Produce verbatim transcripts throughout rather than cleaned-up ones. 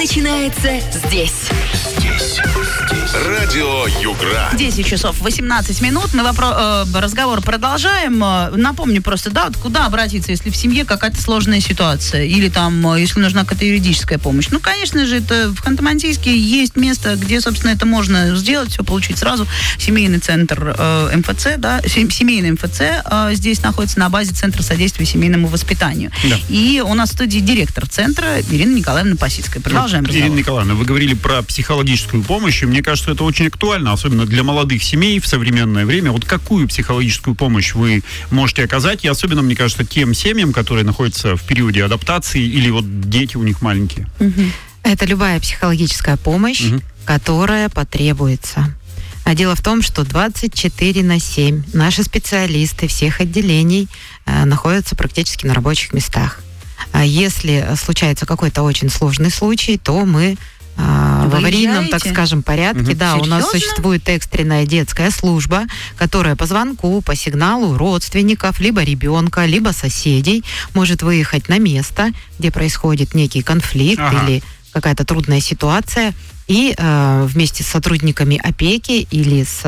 начинается здесь. Здесь. Здесь. Радио Югра. десять часов восемнадцать минут. Мы вопро- э, разговор продолжаем. Напомню просто, да, вот куда обратиться, если в семье какая-то сложная ситуация, или там, если нужна какая-то юридическая помощь. Ну, конечно же, это в Ханты-Мансийске есть место, где, собственно, это можно сделать, все получить сразу. Семейный центр э, эм эф цэ, да, семейный эм эф цэ э, здесь находится на базе Центра содействия семейному воспитанию. Да. И у нас в студии директор центра Ирина Николаевна Пасицкая. Продолжаем вот, разговор. Ирина Николаевна, вы говорили про психологическую помощь, и мне кажется, это очень актуально, особенно для молодых семей в современное время. Вот какую психологическую помощь вы можете оказать, и особенно, мне кажется, тем семьям, которые находятся в периоде адаптации, или вот дети у них маленькие? Угу. Это любая психологическая помощь, угу. которая потребуется. А дело в том, что двадцать четыре на семь наши специалисты всех отделений э, находятся практически на рабочих местах. А если случается какой-то очень сложный случай, то мы э, в аварийном, так скажем, порядке, угу. да, Серьезно? У нас существует экстренная детская служба, которая по звонку, по сигналу родственников, либо ребенка, либо соседей может выехать на место, где происходит некий конфликт ага. или какая-то трудная ситуация, и э, вместе с сотрудниками опеки или с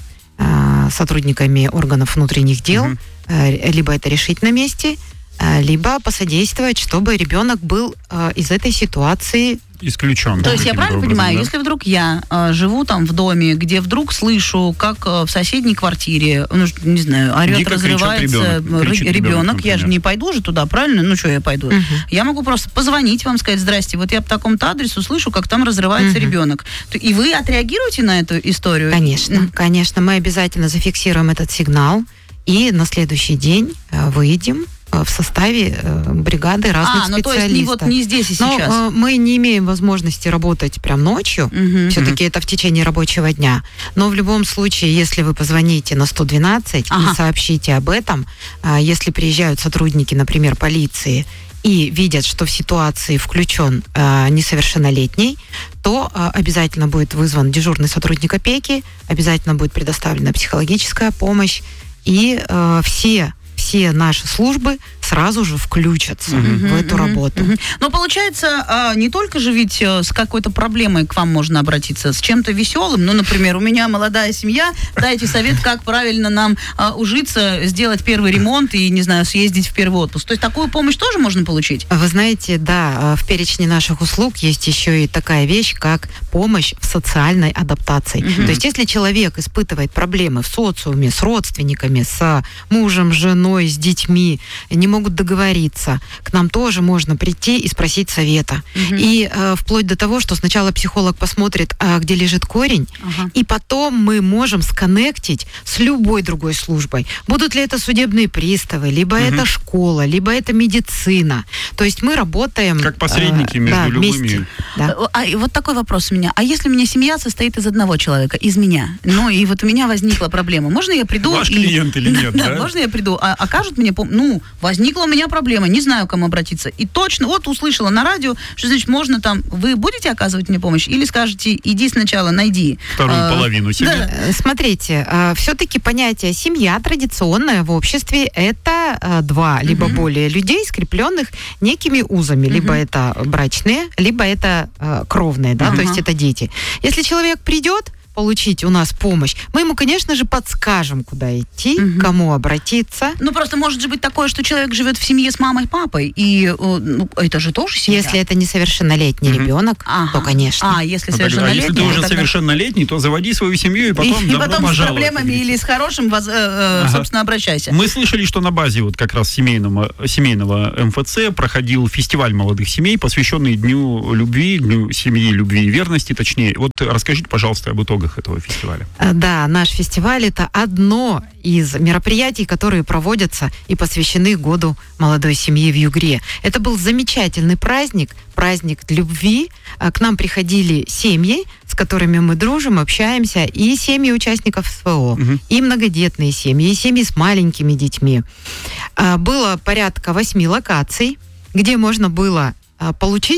э, сотрудниками органов внутренних дел угу. э, либо это решить на месте, э, либо посодействовать, чтобы ребенок был э, из этой ситуации исключен. То есть я правильно образом, понимаю, да? Если вдруг я э, живу там в доме, где вдруг слышу, как э, в соседней квартире, ну, не знаю, орет, дико разрывается ребенок, ребенок, ребенок я же не пойду же туда, правильно? Ну, что я пойду? Uh-huh. Я могу просто позвонить вам, сказать: здрасте, вот я по такому-то адресу слышу, как там разрывается uh-huh. ребенок. И вы отреагируете на эту историю? Конечно, uh-huh. конечно. Мы обязательно зафиксируем этот сигнал и на следующий день э, выйдем в составе э, бригады разных а, ну, специалистов. То есть не, вот, не здесь и сейчас. Но э, мы не имеем возможности работать прям ночью, uh-huh. все-таки uh-huh. это в течение рабочего дня. Но в любом случае, если вы позвоните на сто двенадцать ага. и сообщите об этом, э, если приезжают сотрудники, например, полиции, и видят, что в ситуации включен э, несовершеннолетний, то э, обязательно будет вызван дежурный сотрудник опеки, обязательно будет предоставлена психологическая помощь, и э, все все наши службы сразу же включатся uh-huh, в эту uh-huh, работу. Uh-huh. Но получается, не только же ведь с какой-то проблемой к вам можно обратиться, с чем-то веселым. Ну, например, у меня молодая семья, дайте совет, как правильно нам ужиться, сделать первый ремонт и, не знаю, съездить в первый отпуск. То есть такую помощь тоже можно получить? Вы знаете, да, в перечне наших услуг есть еще и такая вещь, как помощь в социальной адаптации. Uh-huh. То есть если человек испытывает проблемы в социуме, с родственниками, с мужем, женой, с детьми, не могут договориться, к нам тоже можно прийти и спросить совета. Угу. И э, вплоть до того, что сначала психолог посмотрит, а, где лежит корень, ага. и потом мы можем сконнектить с любой другой службой. Будут ли это судебные приставы, либо угу. это школа, либо это медицина. То есть мы работаем... Как посредники э, между да, любыми... вместе. Да. А, и вот такой вопрос у меня. А если у меня семья состоит из одного человека, из меня, ну и вот у меня возникла проблема, можно я приду... Ваш и... клиент или нет, да? Можно я приду, а окажут мне... Ну, возникла у меня проблема, не знаю, к кому обратиться. И точно, вот услышала на радио, что, значит, можно там... Вы будете оказывать мне помощь? Или скажете: иди сначала, найди... Вторую а, половину семьи? Да. Смотрите, а, все-таки понятие семья традиционная в обществе — это а, два, либо uh-huh. более людей, скрепленных некими узами. Uh-huh. Либо это брачные, либо это а, кровные, да, uh-huh. то есть это дети. Если человек придет получить у нас помощь, мы ему, конечно же, подскажем, куда идти, угу. кому обратиться. Ну, просто может же быть такое, что человек живет в семье с мамой, папой, и ну, это же тоже семья. Если это несовершеннолетний угу. ребенок, ага. то, конечно. А, если а совершеннолетний... А если ты уже тогда... совершеннолетний, то заводи свою семью и потом И, и потом с пожаловать, проблемами или с хорошим, воз, э, э, ага. собственно, обращайся. Мы слышали, что на базе вот как раз семейного, семейного эм эф цэ проходил фестиваль молодых семей, посвященный Дню любви, Дню семьи, любви и верности, точнее. Вот расскажите, пожалуйста, об итогах этого фестиваля. Да, наш фестиваль — это одно из мероприятий, которые проводятся и посвящены году молодой семьи в Югре. Это был замечательный праздник, праздник любви. К нам приходили семьи, с которыми мы дружим, общаемся, и семьи участников эс вэ о, угу. и многодетные семьи, и семьи с маленькими детьми. Было порядка восьми локаций, где можно было получить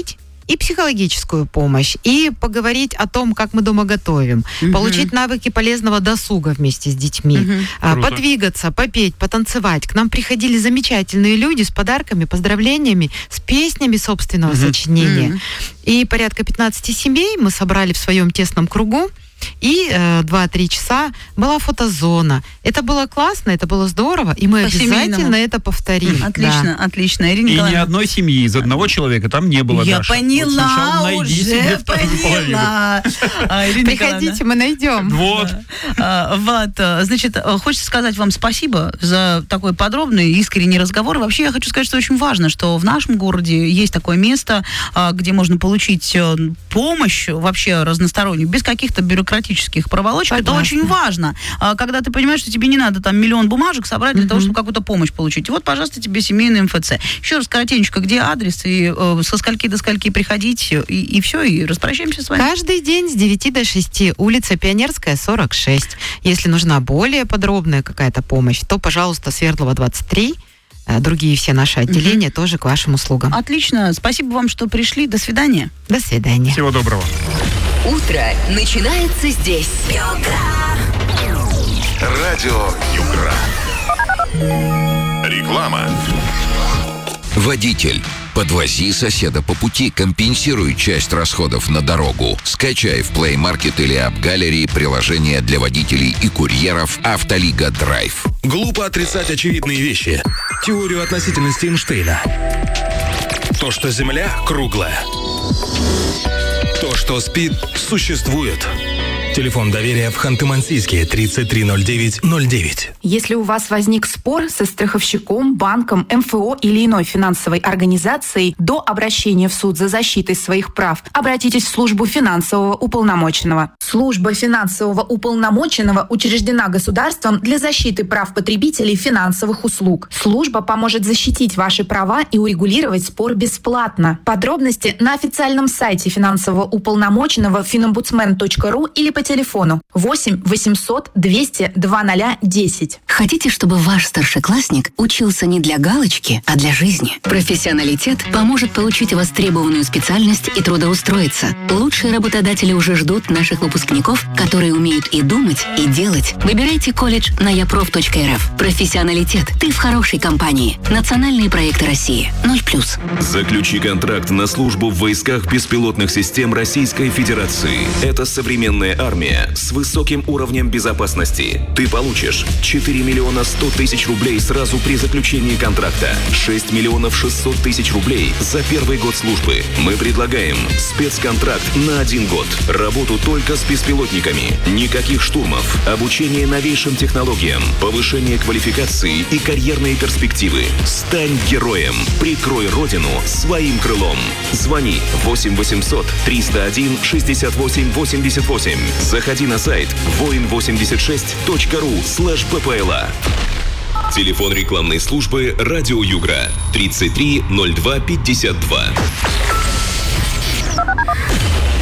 и психологическую помощь, и поговорить о том, как мы дома готовим, угу. получить навыки полезного досуга вместе с детьми, угу. а, подвигаться, попеть, потанцевать. К нам приходили замечательные люди с подарками, поздравлениями, с песнями собственного угу. сочинения. Угу. И порядка пятнадцать семей мы собрали в своем тесном кругу. И э, два-три часа была фотозона. Это было классно, это было здорово, и мы обязательно это повторим. Отлично, да. отлично. Ирина и Николаевна. ни одной семьи из одного человека там не было, Я Даша. поняла, вот уже поняла. Приходите, мы найдем. Вот. Да. Вот. Значит, хочется сказать вам спасибо за такой подробный, искренний разговор. Вообще, я хочу сказать, что очень важно, что в нашем городе есть такое место, где можно получить помощь вообще разностороннюю, без каких-то бюрократических бюрократических проволочек. Согласна. Это очень важно. Когда ты понимаешь, что тебе не надо там миллион бумажек собрать для mm-hmm. того, чтобы какую-то помощь получить. И вот, пожалуйста, тебе семейный эм эф цэ. Еще раз коротенько, где адрес, и э, со скольки до скольки приходить, и, и все, и распрощаемся с вами. Каждый день с девяти до шести. Улица Пионерская, сорок шесть. Если нужна более подробная какая-то помощь, то, пожалуйста, Свердлова, двадцать три. Другие все наши отделения mm-hmm. тоже к вашим услугам. Отлично. Спасибо вам, что пришли. До свидания. До свидания. Всего доброго. Утро начинается здесь. Радио Югра. Реклама. Водитель, подвози соседа по пути, компенсируй часть расходов на дорогу. Скачай в Play Market или App Gallery приложение для водителей и курьеров «Автолига Драйв». Глупо отрицать очевидные вещи. Теорию относительности Эйнштейна. То, что Земля круглая. То, что спит, существует. Телефон доверия в Ханты-Мансийске тридцать три ноль девять ноль девять. Если у вас возник спор со страховщиком, банком, эм эф о или иной финансовой организацией, до обращения в суд за защитой своих прав обратитесь в службу финансового уполномоченного. Служба финансового уполномоченного учреждена государством для защиты прав потребителей финансовых услуг. Служба поможет защитить ваши права и урегулировать спор бесплатно. Подробности на официальном сайте финансового уполномоченного финомбудсмен точка ру или по телефону восемь восемьсот двести два ноль десять. Хотите, чтобы ваш старшеклассник учился не для галочки, а для жизни? Профессионалитет поможет получить востребованную специальность и трудоустроиться. Лучшие работодатели уже ждут наших выпускников, которые умеют и думать, и делать. Выбирайте колледж на япроф точка эр эф. Профессионалитет. Ты в хорошей компании. Национальные проекты России. ноль плюс. Заключи контракт на службу в войсках беспилотных систем Российской Федерации. Это современная армия с высоким уровнем безопасности. Ты получишь четыре миллиона сто тысяч рублей сразу при заключении контракта, шесть миллионов шестьсот тысяч рублей за первый год службы. Мы предлагаем спецконтракт на один год. Работу только с беспилотниками. Никаких штурмов. Обучение новейшим технологиям. Повышение квалификации и карьерные перспективы. Стань героем. Прикрой родину своим крылом. Звони восемь восемьсот триста один шестьдесят восемь восемьдесят восемь. Заходи на сайт воин восемьдесят шесть точка ру слэш ППЛА. Телефон рекламной службы «Радио Югра» тридцать три ноль два пятьдесят два.